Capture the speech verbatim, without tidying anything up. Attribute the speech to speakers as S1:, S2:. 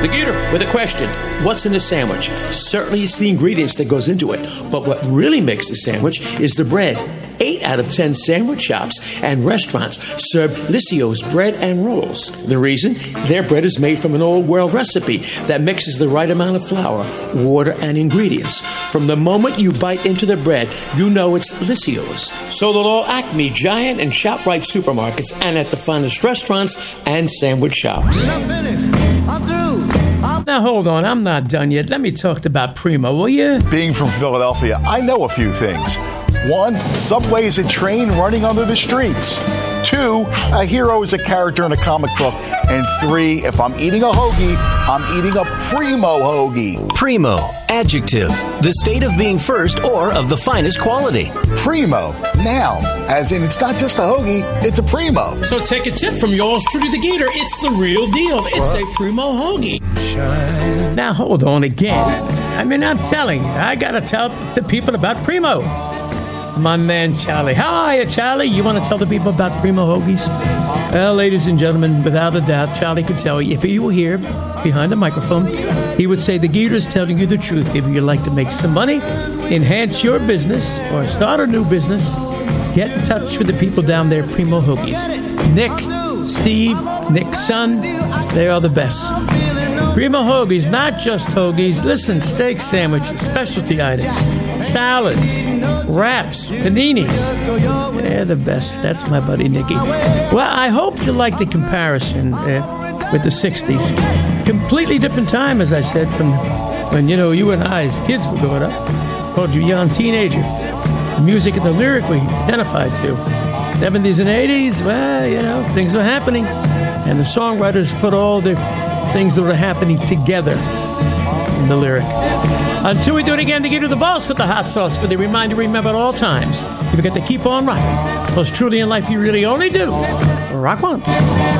S1: The Gator with a question. What's in a sandwich? Certainly it's the ingredients that goes into it. But what really makes the sandwich is the bread. Eight out of ten sandwich shops and restaurants serve Lissio's bread and rolls. The reason? Their bread is made from an old world recipe that mixes the right amount of flour, water, and ingredients. From the moment you bite into the bread, you know it's Lissio's. Sold at all Acme, Giant, and ShopRite supermarkets and at the finest restaurants and sandwich shops.
S2: I'm finished. I'm through. I'm-
S3: Now, hold on. I'm not done yet. Let me talk about Primo, will you?
S4: Being from Philadelphia, I know a few things. One, Subway is a train running under the streets. Two, a hero is a character in a comic book. And three, if I'm eating a hoagie, I'm eating a Primo hoagie.
S5: Primo, adjective, the state of being first or of the finest quality.
S4: Primo, noun, as in it's not just a hoagie, it's a Primo.
S1: So take a tip from yours truly, the Gator. It's the real deal. It's a Primo hoagie.
S3: Now, hold on again. I mean, I'm telling you, I got to tell the people about Primo. My man, Charlie. How are you, Charlie? You want to tell the people about Primo hoagies? Well, ladies and gentlemen, without a doubt, Charlie could tell you. If he were here behind the microphone, he would say the Gator's telling you the truth. If you'd like to make some money, enhance your business, or start a new business, get in touch with the people down there, Primo Hoagies. Nick, Steve, Nick's son, they are the best. Primo Hoagies, not just hoagies. Listen, steak sandwiches, specialty items, salads, wraps, paninis. They're the best. That's my buddy Nicky. Well, I hope you like the comparison uh, with the sixties. Completely different time, as I said, from when, you know, you and I as kids were growing up. Called you young teenager. The music and the lyric we identified to. seventies and eighties, well, you know, things were happening. And the songwriters put all the things that were happening together in the lyric. Until we do it again, to get to the boss with the hot sauce, for the reminder, remember at all times, you've got to keep on rocking. Because truly in life, you really only do rock once.